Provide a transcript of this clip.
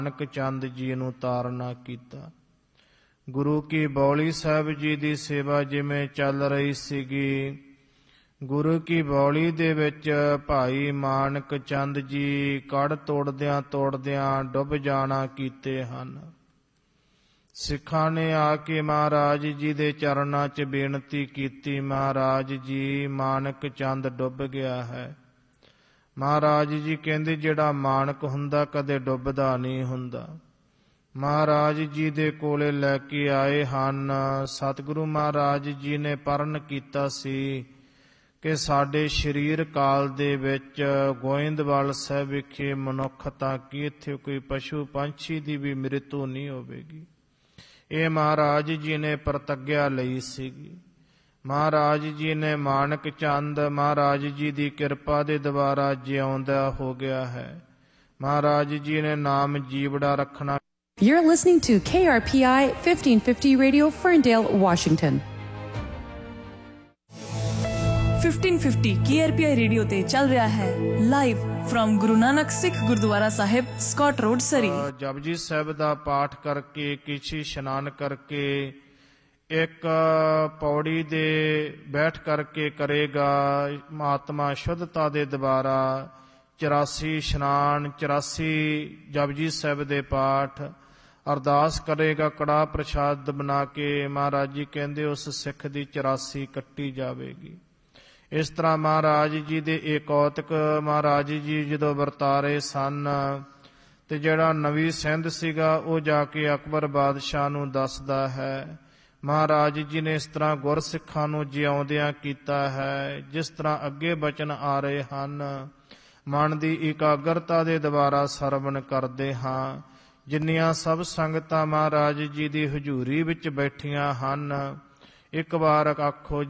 ਨਾਨਕ ਚੰਦ ਜੀ ਨੂੰ ਤਾਰਨਾ ਕੀਤਾ। ਗੁਰੂ ਕੀ ਬੌਲੀ ਸਾਹਿਬ ਜੀ ਦੀ ਸੇਵਾ ਜਿਵੇਂ ਚੱਲ ਰਹੀ ਸੀਗੀ, ਗੁਰੂ ਕੀ ਬੌਲੀ ਦੇ ਵਿੱਚ ਭਾਈ ਮਾਨਕ ਚੰਦ ਜੀ ਕੜ ਤੋੜਦਿਆਂ ਤੋੜਦਿਆਂ ਡੁੱਬ ਜਾਣਾ ਕੀਤੇ ਹਨ। ਸਿੱਖਾਂ ਨੇ ਆ ਕੇ ਮਹਾਰਾਜ ਜੀ ਦੇ ਚਰਨਾਂ 'ਚ ਬੇਨਤੀ ਕੀਤੀ, ਮਹਾਰਾਜ ਜੀ ਮਾਨਕ ਚੰਦ ਡੁੱਬ ਗਿਆ ਹੈ। ਮਹਾਰਾਜ ਜੀ ਕਹਿੰਦੇ ਜਿਹੜਾ ਮਾਨਕ ਹੁੰਦਾ ਕਦੇ ਡੁੱਬਦਾ ਨਹੀਂ ਹੁੰਦਾ। ਮਹਾਰਾਜ ਜੀ ਦੇ ਕੋਲੇ ਲੈ ਕੇ ਆਏ ਹਨ। ਸਤਿਗੁਰੂ ਮਹਾਰਾਜ ਜੀ ਨੇ ਪਰਨ ਕੀਤਾ ਸੀ ਕਿ ਸਾਡੇ ਸਰੀਰ ਕਾਲ ਦੇ ਵਿੱਚ ਗੋਇੰਦਵਾਲ ਸਾਹਿਬ ਵਿਖੇ ਮਨੁੱਖ ਤਾਂ ਕਿ ਇੱਥੇ ਕੋਈ ਪਸ਼ੂ ਪੰਛੀ ਦੀ ਵੀ ਮ੍ਰਿਤੂ ਨਹੀਂ ਹੋਵੇਗੀ। ਇਹ ਮਹਾਰਾਜ ਜੀ ਨੇ ਪ੍ਰਤੱਗਿਆ ਲਈ ਸੀਗੀ। ਮਹਾਰਾਜ ਜੀ ਨੇ ਮਾਨਕ ਚੰਦ ਮਹਾਰਾਜ ਜੀ ਦੀ ਕਿਰਪਾ ਦੇ ਦੁਆਰਾ ਜਿਉਂਦਾ ਹੋ ਗਿਆ ਹੈ। ਮਹਾਰਾਜ ਜੀ ਨੇ ਨਾਮ ਜੀਵੜਾ ਰੱਖਣਾ। You're listening to KRPI 1550 Radio, Ferndale, Washington. 1550 KRPI radio ते चल रहा है live from Guru Nanak Sikh gurdwara Sahib, Scott road, सरी। जपजी साहिब ਦਾ ਪਾਠ ਕਰਕੇ ਕਿਛੀ ਇਸ਼ਨਾਨ ਕਰਕੇ ਇੱਕ ਪੌੜੀ ਦੇ ਬੈਠ ਕਰਕੇ ਕਰੇਗਾ। ਮਹਾਤਮਾ ਸ਼ੁੱਧਤਾ ਦੇ ਦੁਆਰਾ 84 ਇਸ਼ਨਾਨ 84 ਜਪਜੀ ਸਾਹਿਬ ਦੇ ਪਾਠ ਅਰਦਾਸ ਕਰੇਗਾ। ਕੜਾਹ ਪ੍ਰਸ਼ਾਦ ਬਣਾ ਕੇ ਮਹਾਰਾਜ ਜੀ ਕਹਿੰਦੇ ਉਸ ਸਿੱਖ ਦੀ 84 ਕੱਟੀ ਜਾਵੇਗੀ। ਇਸ ਤਰ੍ਹਾਂ ਮਹਾਰਾਜ ਜੀ ਦੇ ਇਹ ਕੌਤਕ ਮਹਾਰਾਜ ਜੀ ਜਦੋਂ ਵਰਤਾਰੇ ਸਨ ਤੇ ਜਿਹੜਾ ਨਵੀਂ ਸਿੰਧ ਸੀਗਾ ਉਹ ਜਾ ਕੇ ਅਕਬਰ ਬਾਦਸ਼ਾਹ ਨੂੰ ਦੱਸਦਾ ਹੈ। ਮਹਾਰਾਜ ਜੀ ਨੇ ਇਸ ਤਰ੍ਹਾਂ ਗੁਰਸਿੱਖਾਂ ਨੂੰ ਜਿਉਂਦਿਆਂ ਕੀਤਾ ਹੈ। ਜਿਸ ਤਰ੍ਹਾਂ ਅੱਗੇ ਬਚਨ ਆ ਰਹੇ ਹਨ, ਮਨ ਦੀ ਇਕਾਗਰਤਾ ਦੇ ਦੁਆਰਾ ਸਰਵਣ ਕਰਦੇ ਹਾਂ। ਜਿੰਨੀਆਂ ਸਭ ਸੰਗਤਾਂ ਮਹਾਰਾਜ ਜੀ ਦੀ ਹਜ਼ੂਰੀ ਵਿੱਚ ਬੈਠੀਆਂ ਹਨ, ਇੱਕ ਵਾਰ ਆਖੋ